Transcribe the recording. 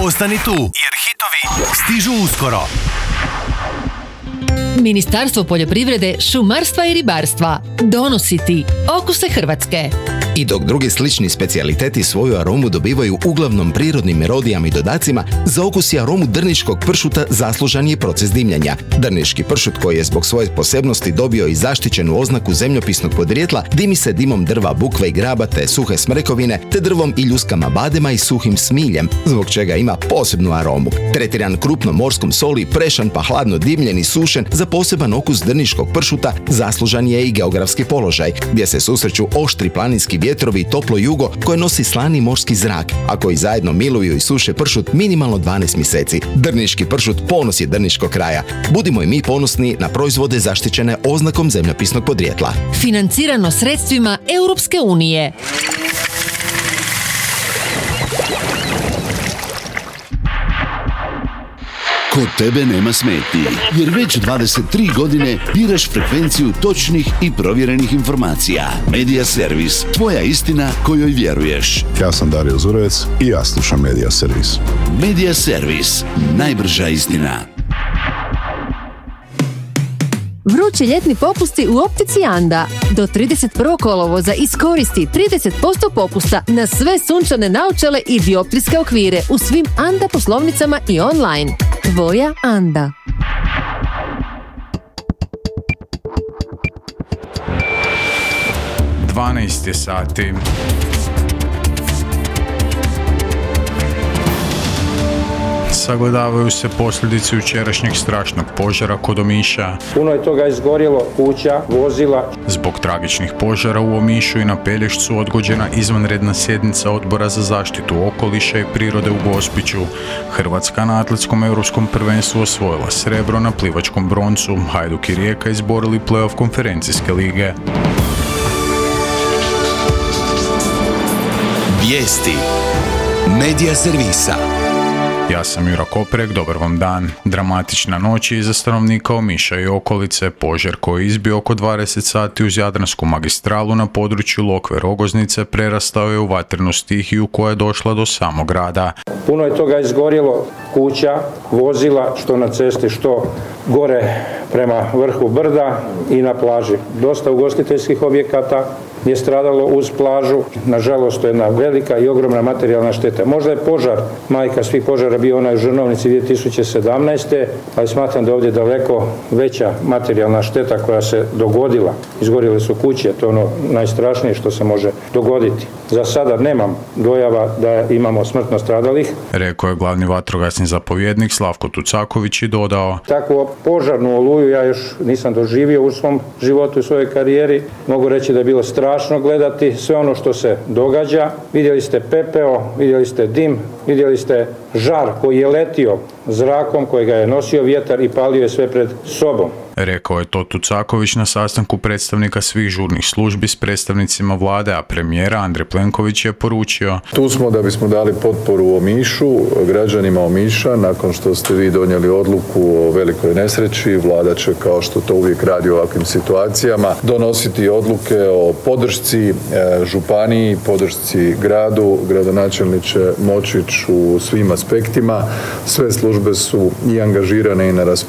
Ostani tu, jer hitovi stižu uskoro. Ministarstvo poljoprivrede, šumarstva i ribarstva donosi ti okuse Hrvatske. I dok drugi slični specijaliteti svoju aromu dobivaju uglavnom prirodnim melodijama i dodacima, za okus i aromu drniškog pršuta zaslužan je proces dimljenja. Drniški pršut, koji je zbog svoje posebnosti dobio i zaštićenu oznaku zemljopisnog podrijetla, dimi se dimom drva bukve i graba te suhe smrekovine, te drvom i ljuskama badema i suhim smiljem, zbog čega ima posebnu aromu. Tretiran krupnom morskom soli, prešan pa hladno dimljen i sušen, za poseban okus drniškog pršuta zaslužan je i geografski položaj, gdje se susreću oštri planinski vjetrovi i toplo jugo koje nosi slani morski zrak, a koji zajedno miluju i suše pršut minimalno 12 mjeseci. Drniški pršut ponos je drniškog kraja. Budimo i mi ponosni na proizvode zaštićene oznakom zemljopisnog podrijetla. Financirano sredstvima Europske unije. Kod tebe nema smetnji, jer već 23 godine biraš frekvenciju točnih i provjerenih informacija. Medija Servis, tvoja istina kojoj vjeruješ. Ja sam Dario Zurovec i ja slušam Medija Servis. Medija Servis, najbrža istina. Vrući ljetni popusti u optici Anda. Do 31. kolovoza iskoristi 30% popusta na sve sunčane naočale i dioptrijske okvire u svim Anda poslovnicama i online. Tvoja Anda. Dvanaest je sati. Sagledavaju se posljedice jučerašnjeg strašnog požara kod Omiša. Puno je toga izgorjelo, kuća, vozila. Zbog tragičnih požara u Omišu i na Pelješcu odgođena izvanredna sjednica Odbora za zaštitu okoliša i prirode u Gospiću. Hrvatska na atletskom europskom prvenstvu osvojila srebro, na plivačkom broncu Hajduk i Rijeka izborili play-off konferencijske lige. Vijesti Medija Servisa. Ja sam Jura Koprek, dobar vam dan. Dramatična noć iza stanovnika Omiša i okolice. Požar koji je izbio oko 20 sati uz Jadransku magistralu na području Lokve Rogoznice prerastao je u vatrenu stihiju koja je došla do samog grada. Puno je toga izgorjelo, kuća, vozila, što na cesti, što gore prema vrhu brda i na plaži. Dosta ugostiteljskih objekata je stradalo uz plažu. Nažalost, to je jedna velika i ogromna materijalna šteta. Možda je požar, majka svih požara, bio onaj u Žrnovnici 2017. ali smatram da je ovdje daleko veća materijalna šteta koja se dogodila. Izgorjele su kuće, to je ono najstrašnije što se može dogoditi. Za sada nemam dojava da imamo smrtno stradalih. Rekao je glavni vatrogasni zapovjednik Slavko Tucaković i dodao: Takvu požarnu oluju ja još nisam doživio u svom životu i svojoj karijeri. Mogu reći da je bilo strašno gledati sve ono što se događa. Vidjeli ste pepeo, vidjeli ste dim, vidjeli ste žar koji je letio zrakom, koji ga je nosio vjetar i palio je sve pred sobom. Rekao je to Tucaković na sastanku predstavnika svih žurnih službi s predstavnicima vlade, a premijera Andrej Plenković je poručio: Tu smo da bismo dali potporu Omišu, građanima Omiša. Nakon što ste vi donijeli odluku o velikoj nesreći, vlada će, kao što to uvijek radi u ovakvim situacijama, donositi odluke o podršci županiji, podršci gradu. Gradonačelniče Močić u svim aspektima. Sve službe su i angažirane i na raspolaganju